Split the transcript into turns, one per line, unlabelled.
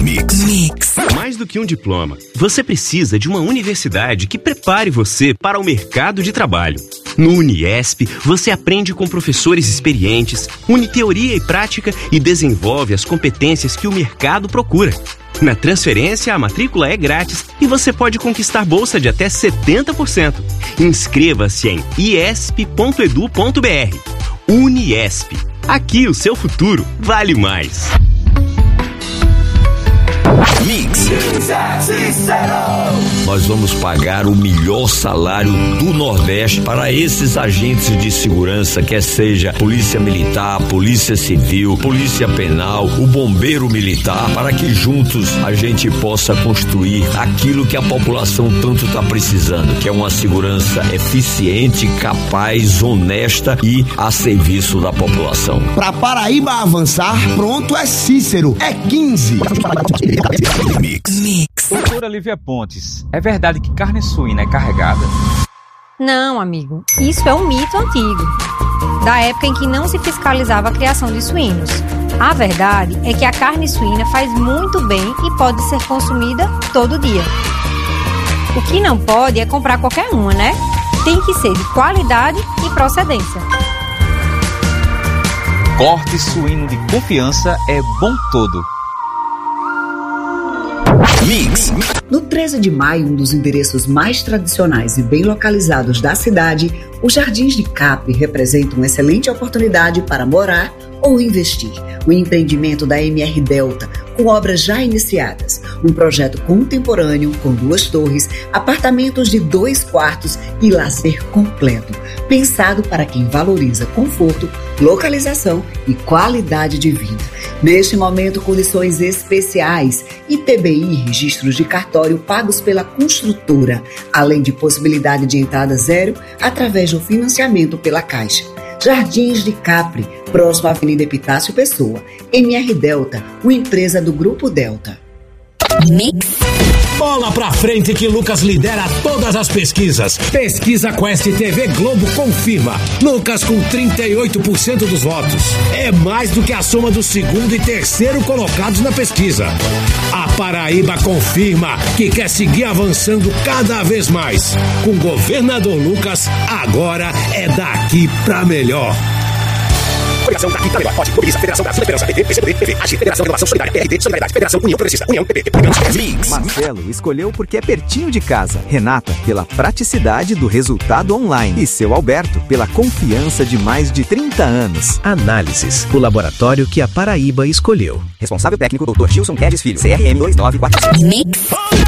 Mix. Mais do que um diploma, você precisa de uma universidade que prepare você para o mercado de trabalho. No Uniesp, você aprende com professores experientes, une teoria e prática e desenvolve as competências que o mercado procura. Na transferência, a matrícula é grátis e você pode conquistar bolsa de até 70%. Inscreva-se em iesp.edu.br. Uniesp. Aqui o seu futuro vale mais.
Mix. Nós vamos pagar o melhor salário do Nordeste para esses agentes de segurança, quer seja Polícia Militar, Polícia Civil, Polícia Penal, o Bombeiro Militar, para que juntos a gente possa construir aquilo que a população tanto está precisando, que é uma segurança eficiente, capaz, honesta e a serviço da população.
Para Paraíba avançar, pronto é Cícero, é 15.
Mix. Doutora Lívia Pontes, é verdade que carne suína é carregada?
Não, amigo. Isso é um mito antigo, da época em que não se fiscalizava a criação de suínos. A verdade é que a carne suína faz muito bem e pode ser consumida todo dia. O que não pode é comprar qualquer uma, né? Tem que ser de qualidade e procedência.
Corte suíno de confiança é bom todo.
Mix. No 13 de maio, um dos endereços mais tradicionais e bem localizados da cidade, os Jardins de Capri representam uma excelente oportunidade para morar ou investir. O empreendimento da MR Delta, com obras já iniciadas, um projeto contemporâneo com 2 torres, apartamentos de 2 quartos e lazer completo, pensado para quem valoriza conforto, localização e qualidade de vida. Neste momento, condições especiais, ITBI, registros de cartório pagos pela construtora, além de possibilidade de entrada zero através do financiamento pela Caixa. Jardins de Capri, próximo à Avenida Epitácio Pessoa. MR Delta, uma empresa do Grupo Delta.
Mix. Bola pra frente que Lucas lidera todas as pesquisas. Pesquisa Quest TV Globo confirma. Lucas com 38% dos votos. É mais do que a soma do segundo e terceiro colocados na pesquisa. A Paraíba confirma que quer seguir avançando cada vez mais. Com o governador Lucas, agora é daqui pra melhor.
Federação daqui pra melhor. Pode, mobiliza, Federação Brasil, Esperança, PT, PCdoB, PV, AGI, Federação Renovação Solidária, PRD, Solidariedade, Federação União Progressista, União, PP,
Mix. Marcelo escolheu porque é pertinho de casa. Renata, pela praticidade do resultado online. E seu Alberto, pela confiança de mais de 30 anos.
Análises, o laboratório que a Paraíba escolheu.
Responsável técnico, Dr. Gilson Guedes Filho, CRM 2947.
Mix.